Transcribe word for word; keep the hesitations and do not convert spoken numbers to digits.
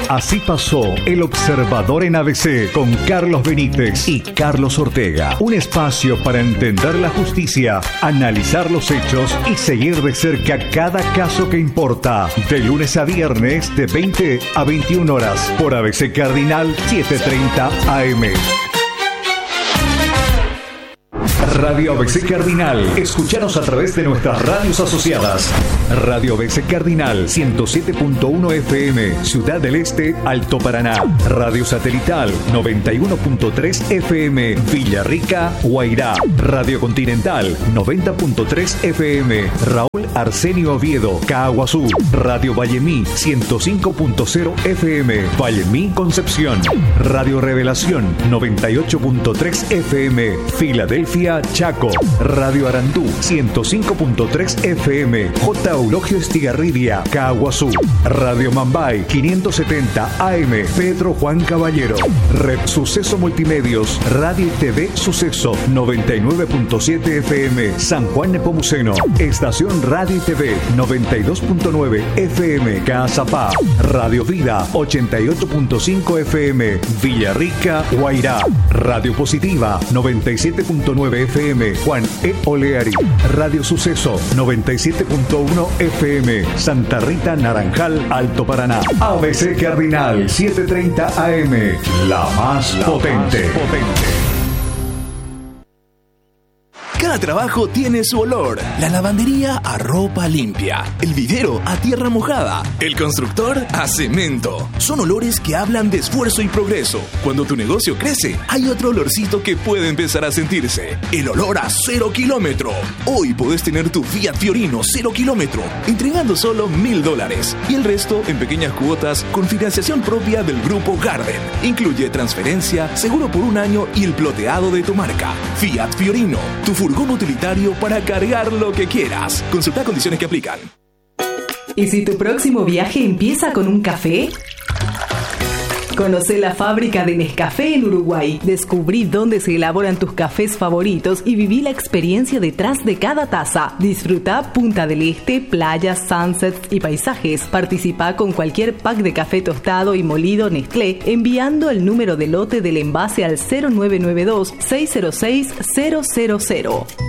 Así pasó El Observador en A B C con Carlos Benítez y Carlos Ortega. Un espacio para entender la justicia, analizar los hechos y seguir de cerca cada caso que importa. De lunes a viernes de veinte a veintiuna horas por A B C Cardinal setecientos treinta A M. Radio A B C Cardinal. Escúchanos a través de nuestras radios asociadas. Radio A B C Cardinal ciento siete punto uno F M, Ciudad del Este, Alto Paraná. Radio Satelital noventa y uno punto tres F M, Villarrica, Guairá. Radio Continental noventa punto tres F M, Raúl Arsenio Oviedo, Caaguazú. Radio Vallemí ciento cinco punto cero F M, Vallemí, Concepción. Radio Revelación noventa y ocho punto tres F M, Filadelfia, Chaco. Radio Arandú ciento cinco punto tres F M, J. Eulogio Estigarribia, Caaguazú. Radio Mambay quinientos setenta A M, Pedro Juan Caballero. Red Suceso Multimedios, Radio y T V Suceso noventa y nueve punto siete F M, San Juan Nepomuceno. Estación Radio y T V noventa y dos punto nueve F M, Caazapá. Radio Vida ochenta y ocho punto cinco F M, Villarrica, Guairá. Radio Positiva noventa y siete punto nueve F M, Juan E. Oleari. Radio Suceso noventa y siete punto uno F M, Santa Rita, Naranjal, Alto Paraná. A B C Cardinal setecientos treinta A M, la más la potente. Más potente. Cada trabajo tiene su olor. La lavandería a ropa limpia, el videro a tierra mojada, el constructor a cemento. Son olores que hablan de esfuerzo y progreso. Cuando tu negocio crece, hay otro olorcito que puede empezar a sentirse. El olor a cero kilómetro. Hoy podés tener tu Fiat Fiorino cero kilómetro, entregando solo mil dólares. Y el resto en pequeñas cuotas con financiación propia del Grupo Garden. Incluye transferencia, seguro por un año y el ploteado de tu marca. Fiat Fiorino, tu furgón utilitario para cargar lo que quieras. Consulta condiciones que aplican. ¿Y si tu próximo viaje empieza con un café? Conoce la fábrica de Nescafé en Uruguay. Descubrí dónde se elaboran tus cafés favoritos y viví la experiencia detrás de cada taza. Disfruta Punta del Este, playas, sunsets y paisajes. Participa con cualquier pack de café tostado y molido Nestlé enviando el número de lote del envase al cero nueve nueve dos, seis cero seis, cero cero cero.